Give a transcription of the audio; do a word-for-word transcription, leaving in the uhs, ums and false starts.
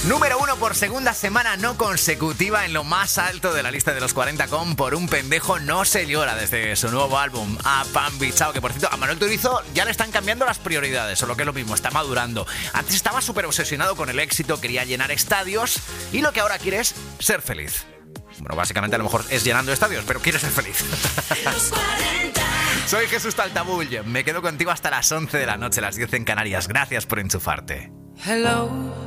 Número uno por segunda semana no consecutiva en lo más alto de la lista de los cuarenta con Por un pendejo no se llora, desde su nuevo álbum A Pan Bichao, que por cierto a Manuel Turizo ya le están cambiando las prioridades, o lo que es lo mismo, está madurando. Antes estaba súper obsesionado con el éxito, quería llenar estadios, y lo que ahora quiere es ser feliz. Bueno, básicamente a lo mejor es llenando estadios, pero quiere ser feliz. Soy Jesús Taltabull, me quedo contigo hasta las once de la noche, las diez en Canarias. Gracias por enchufarte. Hello.